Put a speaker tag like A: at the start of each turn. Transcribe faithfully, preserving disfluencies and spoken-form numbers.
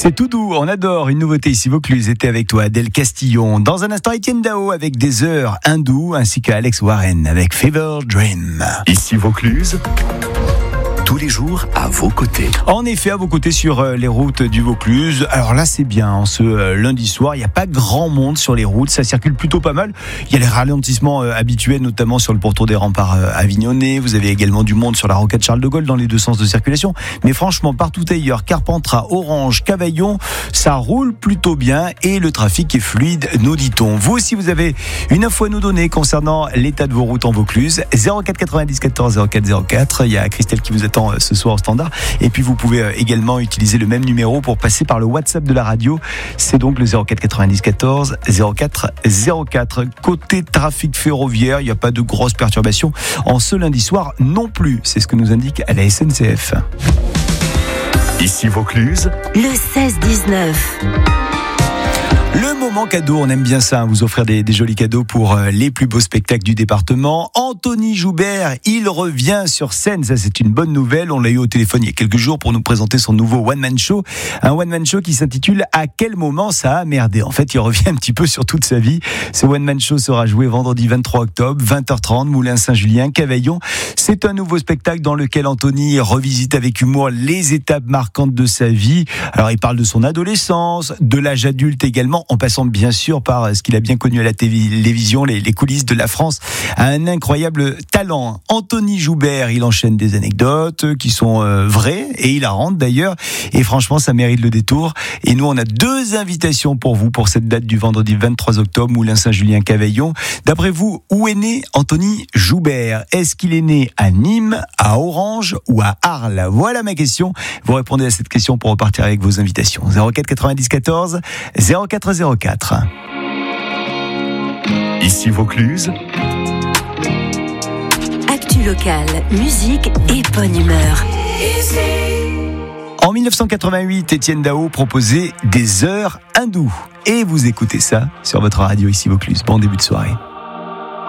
A: C'est tout doux, on adore. Une nouveauté ici, Vaucluse était avec toi, Adèle Castillon. Dans un instant, Étienne Dao avec des heures hindoues, ainsi qu'Alex Warren avec Fever Dream.
B: Ici Vaucluse, tous les jours à vos côtés.
A: En effet, à vos côtés sur les routes du Vaucluse. Alors là, c'est bien, en ce lundi soir, il n'y a pas grand monde sur les routes, ça circule plutôt pas mal. Il y a les ralentissements habituels, notamment sur le pourtour des remparts avignonnais. Vous avez également du monde sur la rocade Charles de Gaulle dans les deux sens de circulation. Mais franchement, partout ailleurs, Carpentras, Orange, Cavaillon, ça roule plutôt bien et le trafic est fluide, nous dit-on. Vous aussi, vous avez une info à nous donner concernant l'état de vos routes en Vaucluse. zéro quatre quatre-vingt-dix quatorze zéro quatre zéro quatre. Il y a Christelle qui vous attend ce soir au standard. Et puis vous pouvez également utiliser le même numéro pour passer par le WhatsApp de la radio. C'est donc le zéro quatre quatre-vingt-dix quatorze zéro quatre zéro quatre. Côté trafic ferroviaire, il n'y a pas de grosses perturbations en ce lundi soir non plus. C'est ce que nous indique à la S N C F.
B: Ici Vaucluse,
C: le seize dix-neuf.
A: Le moment cadeau, on aime bien ça, hein, vous offrir des, des jolis cadeaux pour euh, les plus beaux spectacles du département. Anthony Joubert, il revient sur scène, ça c'est une bonne nouvelle. On l'a eu au téléphone il y a quelques jours pour nous présenter son nouveau one-man show. Un one-man show qui s'intitule « À quel moment ça a merdé ?» En fait, il revient un petit peu sur toute sa vie. Ce one-man show sera joué vendredi vingt-trois octobre, vingt heures trente, Moulin Saint-Julien, Cavaillon. C'est un nouveau spectacle dans lequel Anthony revisite avec humour les étapes marquantes de sa vie. Alors, il parle de son adolescence, de l'âge adulte également, en passant bien sûr par ce qu'il a bien connu à la télévision, les, les coulisses de la France, a un incroyable talent. Anthony Joubert, il enchaîne des anecdotes qui sont euh, vraies et hilarantes d'ailleurs, et franchement ça mérite le détour. Et nous on a deux invitations pour vous pour cette date du vendredi vingt-trois octobre, Moulin Saint-Julien, Cavaillon. D'après vous, où est né Anthony Joubert? Est-ce qu'il est né à Nîmes, à Orange ou à Arles? Voilà ma question. Vous répondez à cette question pour repartir avec vos invitations. zéro quatre quatre-vingt-dix quatorze zéro quatre zéro quatre.
B: Ici Vaucluse,
C: actu locale, musique et bonne humeur.
A: En dix-neuf cent quatre-vingt-huit, Étienne Dao proposait des heures hindoues. Et vous écoutez ça sur votre radio ici Vaucluse. Bon début de soirée.